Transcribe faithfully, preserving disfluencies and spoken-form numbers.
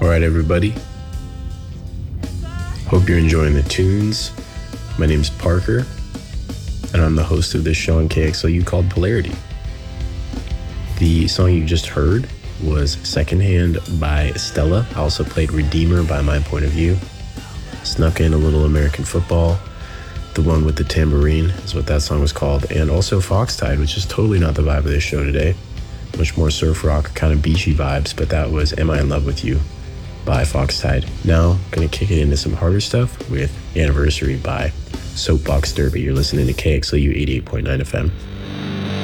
All right, everybody. Hope you're enjoying the tunes. My name's Parker, and I'm the host of this show on K X L U called Polarity. The song you just heard was Secondhand by Stella. I also played Redeemer by My Point of View. Snuck in a little American Football. The one with the tambourine is what that song was called. And also Foxtide, which is totally not the vibe of this show today. Much more surf rock, kind of beachy vibes, but that was Am I in Love with You by Foxtide. Now, gonna kick it into some harder stuff with Anniversary by Soapbox Derby. You're listening to K X L U eighty-eight point nine F M.